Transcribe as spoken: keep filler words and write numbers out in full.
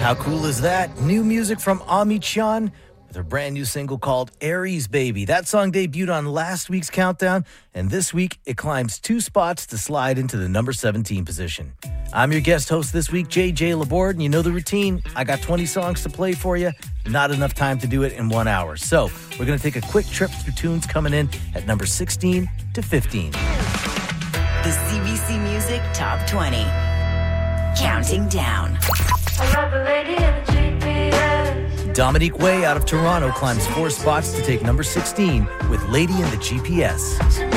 How cool is that? New music from Ami Chan with her brand new single called Aries Baby. That song debuted on last week's Countdown, and this week it climbs two spots to slide into the number seventeen position. I'm your guest host this week, J J Laborde, and you know the routine. I got twenty songs to play for you. Not enough time to do it in one hour. So we're going to take a quick trip through tunes coming in at number sixteen to fifteen. The C B C Music Top twenty. Counting down. I got the lady in the G P S. Dominique Way out of Toronto climbs four spots to take number sixteen with Lady in the G P S.